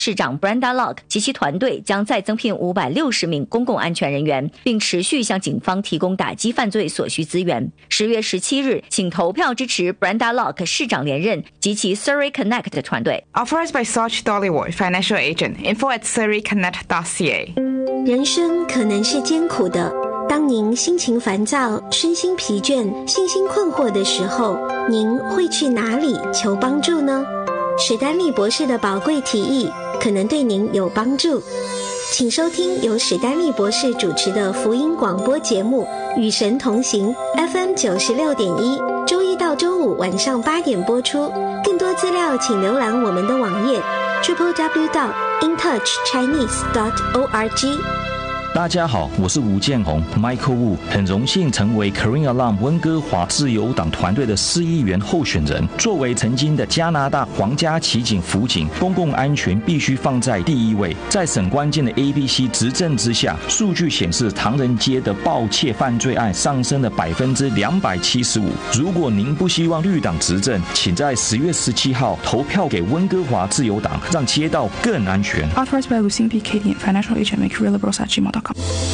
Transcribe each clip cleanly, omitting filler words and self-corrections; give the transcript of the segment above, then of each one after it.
市长 Brenda Locke 及其团队将再增聘560名公共安全人员，并持续向警方提供打击犯罪所需资源。10月17日，请投票支持 Brenda Locke 市长连任及其 Surrey Connect 团队。 Authorized by Sarge Dollywood, Financial Agent. Info at surreyconnect.ca. 人生可能是艰苦的，当您心情烦躁、身心疲倦、信心困惑的时候，您会去哪里求帮助呢？史丹利博士的宝贵提议可能对您有帮助，请收听由史丹利博士主持的福音广播节目《与神同行》FM 96.1，周一到周五晚上8点播出。更多资料请浏览我们的网页 www.intouchchinese.org。 大家好，我是吴建宏 Michael Wu， 很荣幸成为 Korean Alarm 温哥华自由党团队的市议员候选人。作为曾经的加拿大皇家骑警辅警，公共安全必须放在第一位。在省关键的 ABC 执政之下，数据显示唐人街的盗窃犯罪案上升了275%。如果您不希望绿党执政，请在10月17号投票给温哥华自由党，让街道更安全。 Authorized by Lucien P. Cadian, Financial Agent, McRealLiberals@gmail.com.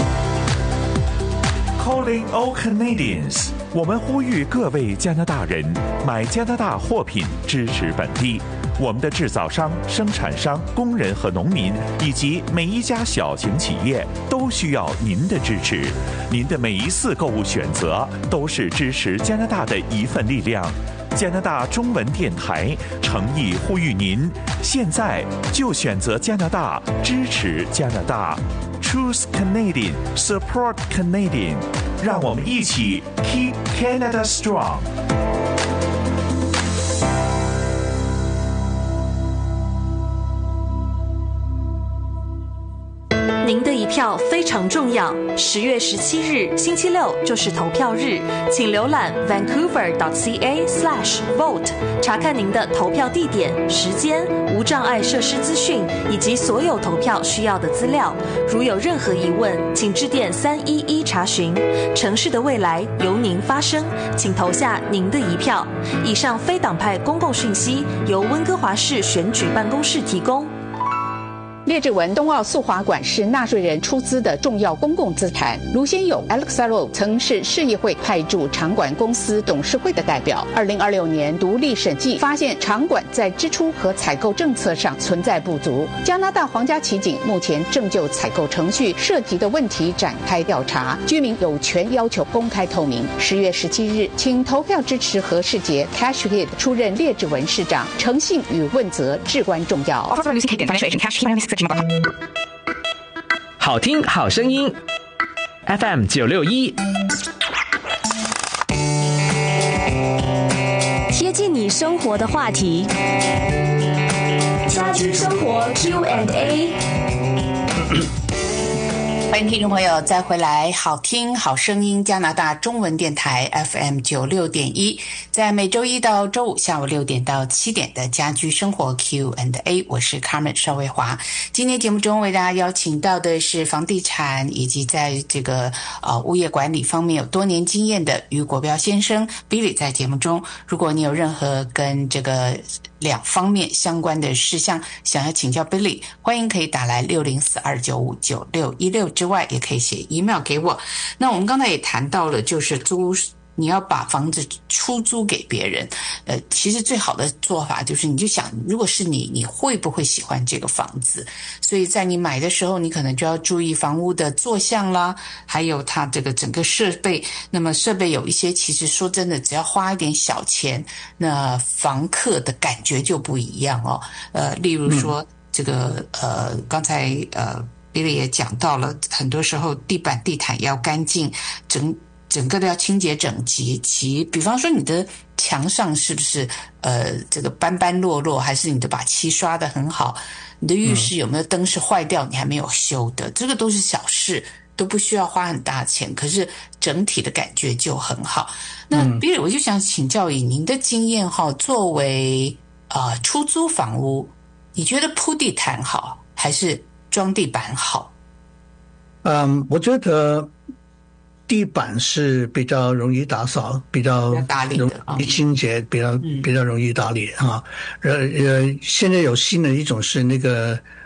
Calling all Canadians， 我们呼吁各位加拿大人买加拿大货品，支持本地。我们的制造商、生产商、工人和农民，以及每一家小型企业都需要您的支持。您的每一次购物选择都是支持加拿大的一份力量。加拿大中文电台诚意呼吁您，现在就选择加拿大，支持加拿大。Choose Canadian, support Canadian， 让我们一起 Keep Canada Strong。 您的一票非常重要。10月17日星期六就是投票日，请浏览 vancouver.ca/vote 查看您的投票地点、时间、无障碍设施资讯以及所有投票需要的资料。如有任何疑问，请致电311查询。城市的未来由您发声，请投下您的一票。以上非党派公共讯息由温哥华市选举办公室提供。 列治文冬奥速滑馆是纳税人出资的重要公共资产。卢先勇 Alexaro 曾是市议会派驻场馆公司董事会的代表。2026年独立审计发现场馆在支出和采购政策上存在不足。加拿大皇家骑警目前正就采购程序涉及的问题展开调查，居民有权要求公开透明。10月17日，请投票支持何世杰 Cash Head 出任列治文市长，诚信与问责至关重要。 好听好声音 FM 961， 贴近你生活的话题，家居生活 Q&A。 欢迎听众朋友再回来，好听好声音加拿大中文电台 FM 96.1，在每周一到周五下午6点到7点的家居生活 Q&A， 我是 Carmen 邵卫华。今天节目中为大家邀请到的是房地产以及在这个物业管理方面有多年经验的于国标先生 Billy 在节目中。如果你有任何跟这个两方面相关的事项想要请教 Billy， 欢迎可以打来604-295-9616，之外也可以写 email 给我。那我们刚才也谈到了，就是你要把房子出租给别人，其实最好的做法就是你就想，如果是你会不会喜欢这个房子？所以在你买的时候，你可能就要注意房屋的坐向啦，还有它这个整个设备。那么设备有一些，其实说真的，只要花一点小钱，那房客的感觉就不一样哦。例如说这个刚才Billy 也讲到了，很多时候地板地毯要干净，整个都要清洁整齐。比方说你的墙上是不是这个斑斑落落，还是你的把漆刷得很好，你的浴室有没有灯是坏掉你还没有修的，这个都是小事，都不需要花很大钱，可是整体的感觉就很好。那 Billy 我就想请教以您的经验作为出租房屋，你觉得铺地毯好还是装地板好？ 我觉得地板是比较容易打扫，比较容易清洁，比较容易打理啊。现在有新的一种是那个